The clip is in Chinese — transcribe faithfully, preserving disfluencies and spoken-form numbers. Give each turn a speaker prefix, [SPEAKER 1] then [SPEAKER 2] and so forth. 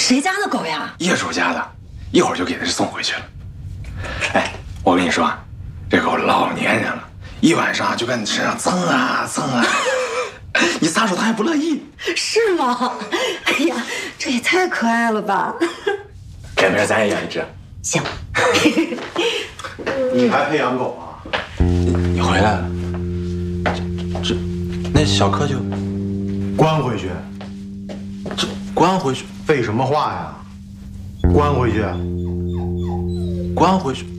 [SPEAKER 1] 谁家的狗呀？
[SPEAKER 2] 业主家的，一会儿就给他送回去了。哎，我跟你说，这狗老粘人了，一晚上就跟你身上蹭啊蹭啊，你撒手它还不乐意。
[SPEAKER 1] 是吗？哎呀，这也太可爱了吧！
[SPEAKER 2] 改明儿咱也养一只。
[SPEAKER 1] 行。
[SPEAKER 3] 你还配养狗啊？
[SPEAKER 2] 你你回来了，这这那小柯就
[SPEAKER 3] 关回去。
[SPEAKER 2] 这关回去，
[SPEAKER 3] 废什么话呀？关回去。
[SPEAKER 2] 关回去。